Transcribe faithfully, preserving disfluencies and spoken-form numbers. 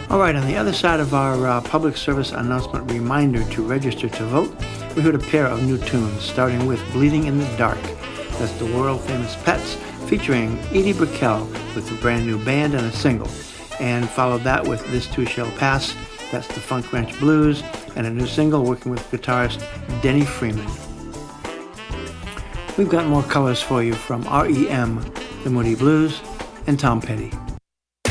All right, on the other side of our uh, public service announcement reminder to register to vote, we heard a pair of new tunes, starting with Bleeding in the Dark. That's the world-famous Pets, featuring Edie Brickell with a brand new band and a single. And followed that with This Too Shall Pass. That's the Funk Ranch Blues, and a new single working with guitarist Denny Freeman. We've got more colors for you from R E M, the Moody Blues, and Tom Petty.